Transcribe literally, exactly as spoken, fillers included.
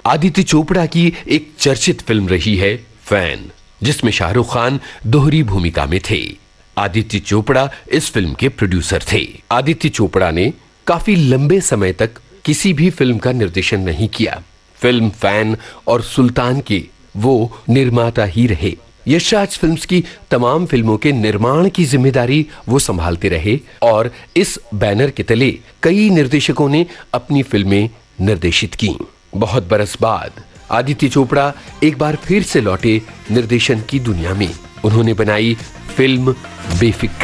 आदित्य चोपड़ा की एक चर्चित फिल्म रही है फैन, जिसमें शाहरुख खान दोहरी भूमिका में थे। आदित्य चोपड़ा इस फिल्म के प्रोड्यूसर थे। आदित्य चोपड़ा ने काफी लंबे समय तक किसी भी फिल्म का निर्देशन नहीं किया। फिल्म फैन और सुल्तान के वो निर्माता ही रहे। यशराज फिल्म्स की तमाम फिल्मों के निर्माण की जिम्मेदारी वो संभालते रहे और इस बैनर के तले कई निर्देशकों ने अपनी फिल्में निर्देशित की। बहुत बरस बाद आदित्य चोपड़ा एक बार फिर से लौटे निर्देशन की दुनिया में। उन्होंने बनाई फिल्म बेफिक्री।